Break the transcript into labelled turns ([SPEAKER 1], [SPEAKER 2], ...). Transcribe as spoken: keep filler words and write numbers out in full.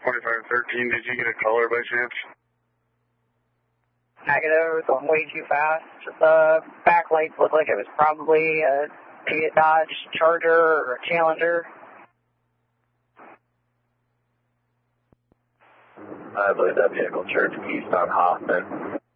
[SPEAKER 1] twenty-five thirteen, did you get a color by chance?
[SPEAKER 2] Negative, going way too fast. The backlights look like it was probably a Dodge Charger or a Challenger.
[SPEAKER 3] I believe that vehicle turned east on Hoffman.